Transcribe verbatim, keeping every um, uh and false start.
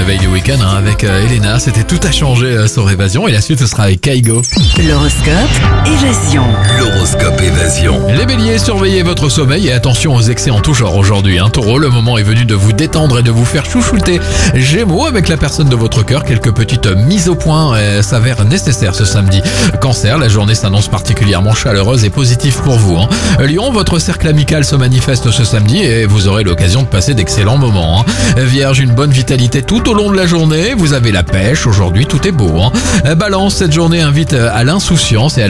réveil du week-end hein, avec euh, Elena. C'était Tout a changé euh, sur Évasion et la suite ce sera avec Kaigo. L'horoscope Évasion. L'horoscope Évasion. Les béliers, surveillez votre sommeil et attention aux excès en tout genre aujourd'hui. Hein. Taureau, le moment est venu de vous détendre et de vous faire chouchouter. Gémeaux, avec la personne de votre cœur, quelques petites mises au point euh, s'avèrent nécessaires ce samedi. Cancer, la journée s'annonce particulièrement chaleureuse et positive pour vous. Hein. Lion, votre cercle amical se manifeste ce samedi et vous aurez l'occasion de passer d'excellents moments. Hein. Vierge, une bonne vitalité tout au long de la journée. Vous avez la pêche, aujourd'hui tout est beau. Hein. Balance, cette journée invite à l'insouciance et à la